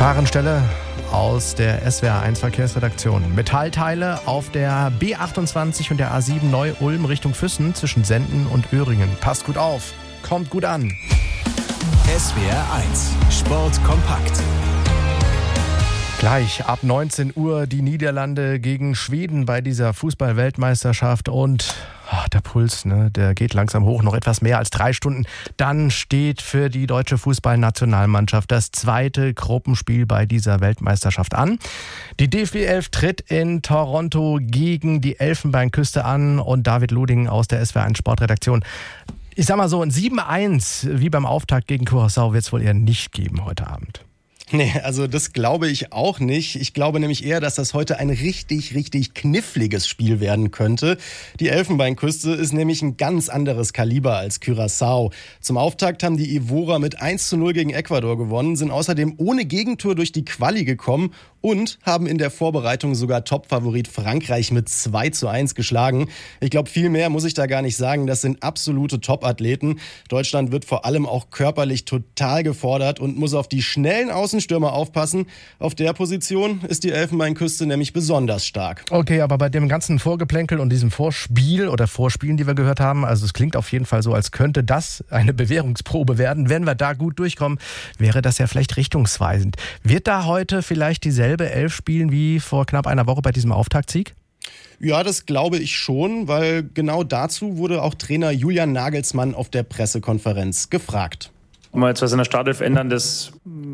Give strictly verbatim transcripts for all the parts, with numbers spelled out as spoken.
Gefahrenstelle aus der S W R eins Verkehrsredaktion. Metallteile auf der B achtundzwanzig und der A sieben Neu-Ulm Richtung Füssen zwischen Senden und Öhringen. Passt gut auf, kommt gut an. S W R eins Sport kompakt. Gleich ab neunzehn Uhr die Niederlande gegen Schweden bei dieser Fußball-Weltmeisterschaft und ach, der Puls, ne, der geht langsam hoch, noch etwas mehr als drei Stunden. Dann steht für die deutsche Fußballnationalmannschaft das zweite Gruppenspiel bei dieser Weltmeisterschaft an. Die D F B elf tritt in Toronto gegen die Elfenbeinküste an und David Luding aus der S W R eins Sportredaktion. Ich sag mal so, ein sieben eins wie beim Auftakt gegen Curaçao wird es wohl eher nicht geben heute Abend. Nee, also das glaube ich auch nicht. Ich glaube nämlich eher, dass das heute ein richtig, richtig kniffliges Spiel werden könnte. Die Elfenbeinküste ist nämlich ein ganz anderes Kaliber als Curaçao. Zum Auftakt haben die Ivorer mit eins zu null gegen Ecuador gewonnen, sind außerdem ohne Gegentor durch die Quali gekommen und haben in der Vorbereitung sogar Topfavorit Frankreich mit zwei zu eins geschlagen. Ich glaube, viel mehr muss ich da gar nicht sagen. Das sind absolute Top-Athleten. Deutschland wird vor allem auch körperlich total gefordert und muss auf die schnellen Außenstürmer aufpassen. Auf der Position ist die Elfenbeinküste nämlich besonders stark. Okay, aber bei dem ganzen Vorgeplänkel und diesem Vorspiel oder Vorspielen, die wir gehört haben, also es klingt auf jeden Fall so, als könnte das eine Bewährungsprobe werden. Wenn wir da gut durchkommen, wäre das ja vielleicht richtungsweisend. Wird da heute vielleicht dieselbe Elf spielen wie vor knapp einer Woche bei diesem Auftaktsieg? Ja, das glaube ich schon, weil genau dazu wurde auch Trainer Julian Nagelsmann auf der Pressekonferenz gefragt. Ob wir jetzt was in der Startelf ändern, das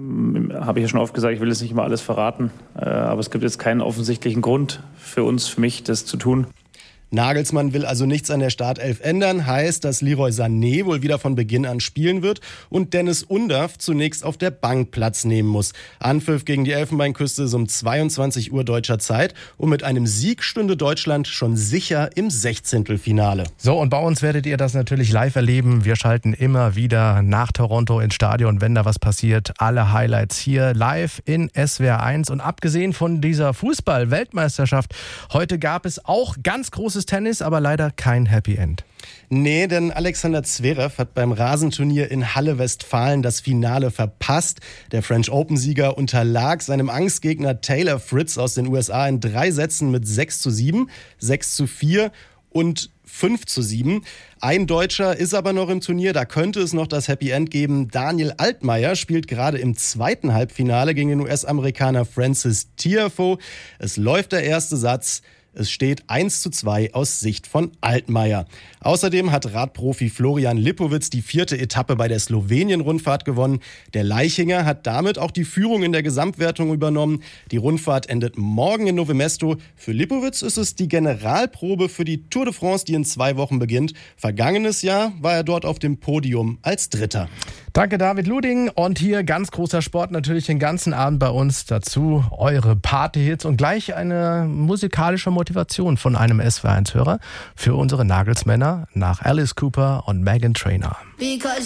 mh, habe ich ja schon oft gesagt, ich will jetzt nicht immer alles verraten. Äh, aber es gibt jetzt keinen offensichtlichen Grund für uns, für mich, das zu tun. Nagelsmann will also nichts an der Startelf ändern, heißt, dass Leroy Sané wohl wieder von Beginn an spielen wird und Dennis Undav zunächst auf der Bank Platz nehmen muss. Anpfiff gegen die Elfenbeinküste ist um zweiundzwanzig Uhr deutscher Zeit und mit einem Sieg stünde Deutschland schon sicher im Sechzehntelfinale. So, und bei uns werdet ihr das natürlich live erleben. Wir schalten immer wieder nach Toronto ins Stadion, wenn da was passiert. Alle Highlights hier live in S W R eins. Und abgesehen von dieser Fußball-Weltmeisterschaft, heute gab es auch ganz großes Tennis, aber leider kein Happy End. Nee, denn Alexander Zverev hat beim Rasenturnier in Halle Westfalen das Finale verpasst. Der French Open-Sieger unterlag seinem Angstgegner Taylor Fritz aus den U S A in drei Sätzen mit sechs zu sieben, sechs zu vier und fünf zu sieben. Ein Deutscher ist aber noch im Turnier, da könnte es noch das Happy End geben. Daniel Altmaier spielt gerade im zweiten Halbfinale gegen den U S-Amerikaner Francis Tiafoe. Es läuft der erste Satz. Es steht eins zu zwei aus Sicht von Altmaier. Außerdem hat Radprofi Florian Lipowitz die vierte Etappe bei der Slowenien-Rundfahrt gewonnen. Der Leichinger hat damit auch die Führung in der Gesamtwertung übernommen. Die Rundfahrt endet morgen in Novo Mesto. Für Lipowitz ist es die Generalprobe für die Tour de France, die in zwei Wochen beginnt. Vergangenes Jahr war er dort auf dem Podium als Dritter. Danke, David Luding. Und hier ganz großer Sport natürlich den ganzen Abend bei uns. Dazu eure Partyhits und gleich eine musikalische Motivation von einem S W R eins Hörer für unsere Nagelsmänner nach Alice Cooper und Meghan Trainor.